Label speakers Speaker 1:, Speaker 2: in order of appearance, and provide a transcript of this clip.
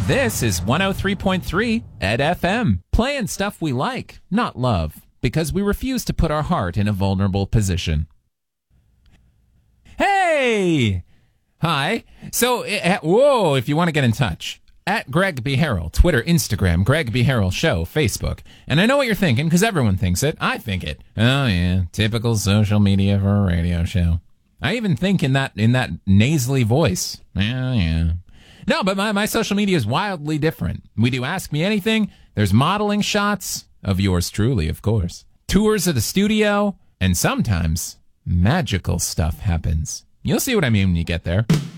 Speaker 1: This is 103.3 Ed FM, playing stuff we like, not love, because we refuse to put our heart in a vulnerable position. Hey! Hi. So, if you want to get in touch, at Greg B. Harrell, Twitter, Instagram, Greg B. Harrell Show, Facebook. And I know what you're thinking, because everyone thinks it. I think it. Oh, yeah, typical social media for a radio show. I even think in that nasally voice. Yeah. No, but my social media is wildly different. We do Ask Me Anything. There's modeling shots of yours truly, of course. Tours of the studio. And sometimes magical stuff happens. You'll see what I mean when you get there.